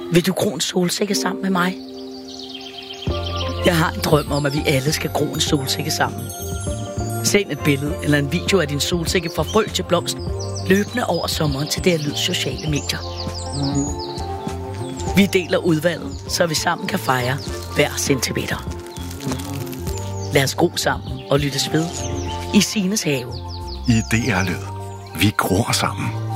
Vil du gro en solsikke sammen med mig? Jeg har en drøm om, at vi alle skal gro en solsikke sammen. Send et billede eller en video af din solsikke fra frø til blomst, løbende over sommeren til det her Lyds sociale medier. Vi deler udvalget, så vi sammen kan fejre hver centimeter. Lad os gro sammen og lyttes ved i Signes have. I DR Lyd. Vi gror sammen.